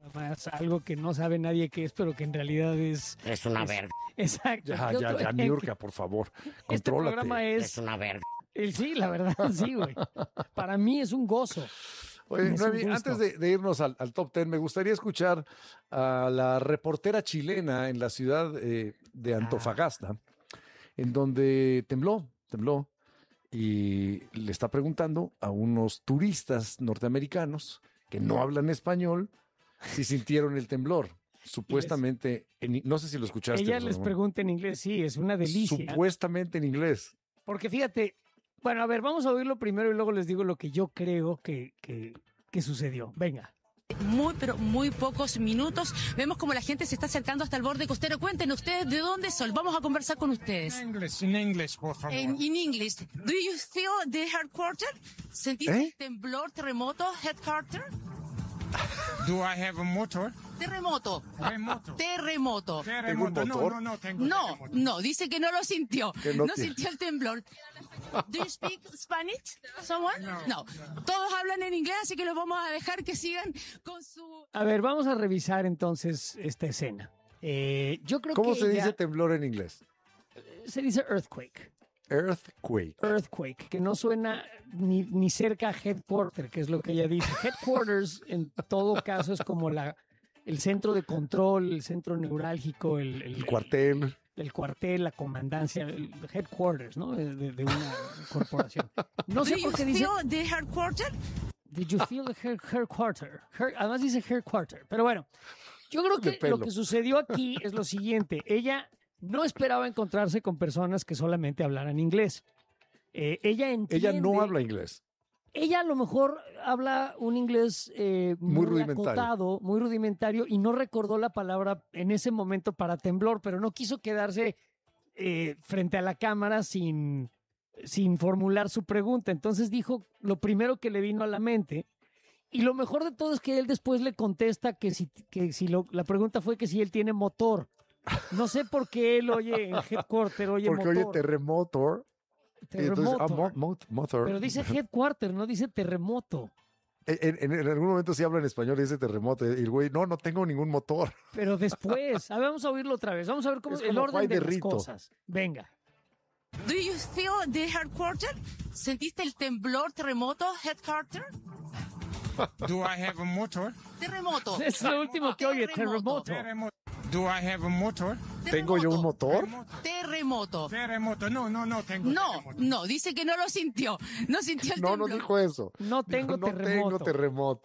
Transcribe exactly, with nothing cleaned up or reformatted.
más algo que no sabe nadie qué es, pero que en realidad es... Es una es, verga. Exacto. Ya, ya, ya, Niurka, por favor, Este contrólate. programa es... Es una verga. el- sí, la verdad, sí, güey. Para mí es un gozo. Oye, Es un Noemi, gusto. antes de, de irnos al, al top ten, me gustaría escuchar a la reportera chilena en la ciudad eh, de Antofagasta, en donde tembló, tembló, y le está preguntando a unos turistas norteamericanos que no hablan español si sintieron el temblor. Supuestamente, en- no sé si lo escuchaste. Ella José les Ramón. pregunta en inglés, sí, es una delicia. Supuestamente en inglés. Porque fíjate, bueno, a ver, vamos a oírlo primero y luego les digo lo que yo creo que, que, que sucedió. Venga. Muy, pero muy pocos minutos. Vemos como la gente se está acercando hasta el borde costero. Cuéntenos ustedes de dónde son. Vamos a conversar con ustedes. English, in English, por favor. En in English, do you feel the headquarter? ¿Sentiste ¿Eh? el temblor, terremoto, headquarter? Do I have a motor? Terremoto. Remoto. Terremoto. Terremoto. No, motor? no, no tengo No, terremoto. no, dice que no lo sintió. Que no No tiene. sintió el temblor. Do you speak Spanish? Someone? No. Todos hablan en inglés, así que los vamos a dejar que sigan con su... A ver, vamos a revisar entonces esta escena. Eh, yo creo ¿Cómo que se ella- dice temblor en inglés? se dice earthquake. Earthquake. Earthquake, que no suena ni, ni cerca a headquarter, que es lo que ella dice. Headquarters, en todo caso, es como la, el centro de control, el centro neurálgico, el, el, El cuartel. el cuartel, la comandancia, el headquarters, ¿no? De, de- de una corporación. No sé Do por you qué dice. feel the headquarter? Did you feel the hair, headquarter? Hair- además dice headquarter. Pero bueno, yo creo De que pelo. lo que sucedió aquí es lo siguiente. Ella no esperaba encontrarse con personas que solamente hablaran inglés. Eh, ella entiende... Ella no habla inglés. Ella a lo mejor habla un inglés eh, Muy muy, rudimentario. acotado, muy rudimentario, y no recordó la palabra en ese momento para temblor, pero no quiso quedarse eh, frente a la cámara sin, sin formular su pregunta. Entonces dijo lo primero que le vino a la mente. Y lo mejor de todo es que él después le contesta que si, que si lo- la pregunta fue que si él tiene motor. No sé por qué él oye en headquarter, oye Porque motor. oye terremoto. y entonces, terremoto. ah, mo- mo- motor. Pero dice headquarter, no dice terremoto. En, en- en algún momento sí habla en español y dice terremoto. Y el güey, no, no tengo ningún motor. Pero después, a ver, vamos a oírlo otra vez. Vamos a ver cómo Es el como orden Juan de de las Rito. cosas. Venga. Do you feel the headquarter? ¿Sentiste el temblor, terremoto, headquarter? Do I have a motor? Terremoto. Es lo último que oye, terremoto. Terremoto. Do I have a motor? ¿Tengo yo un motor? Terremoto. Terremoto. No, no, no tengo No, terremoto. no, dice que no lo sintió. No sintió el No, no temblor. dijo eso. No tengo no terremoto. tengo terremoto.